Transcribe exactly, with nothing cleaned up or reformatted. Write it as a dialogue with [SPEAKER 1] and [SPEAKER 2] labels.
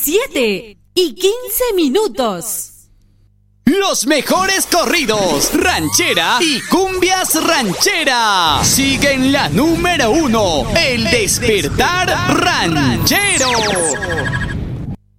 [SPEAKER 1] siete y quince minutos.
[SPEAKER 2] Los mejores corridos, ranchera y cumbias ranchera. Siguen la número uno, El Despertar Ranchero.